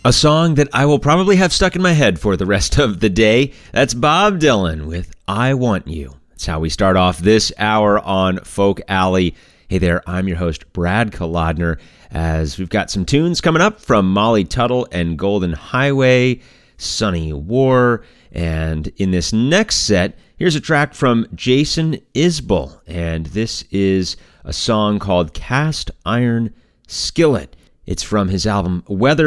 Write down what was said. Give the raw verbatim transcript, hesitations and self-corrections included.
A song that I will probably have stuck in my head for the rest of the day. That's Bob Dylan with I Want You. That's how we start off this hour on Folk Alley. Hey there, I'm your host, Brad Kolodner, as we've got some tunes coming up from Molly Tuttle and Golden Highway, Sunny War, and in this next set, here's a track from Jason Isbell, and this is a song called Cast Iron Skillet. It's from his album Weather